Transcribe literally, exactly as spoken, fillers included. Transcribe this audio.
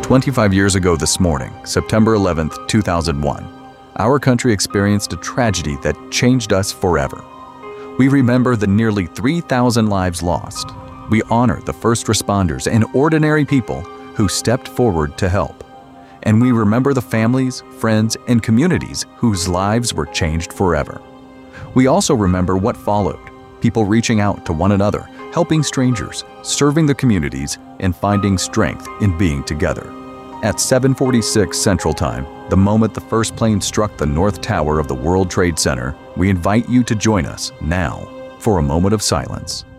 twenty-five years ago this morning, September eleventh, two thousand one, our country experienced a tragedy that changed us forever. We remember the nearly three thousand lives lost. We honor the first responders and ordinary people who stepped forward to help. And we remember the families, friends, and communities whose lives were changed forever. We also remember what followed, people reaching out to one another, helping strangers, serving the communities, and finding strength in being together. At seven forty-six Central Time, the moment the first plane struck the North Tower of the World Trade Center, we invite you to join us now for a moment of silence.